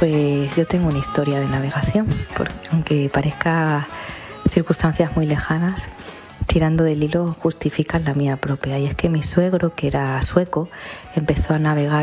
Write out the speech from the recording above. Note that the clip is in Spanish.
Pues yo tengo una historia de navegación, porque aunque parezca circunstancias muy lejanas, tirando del hilo justifican la mía propia. Y es que mi suegro, que era sueco, empezó a navegar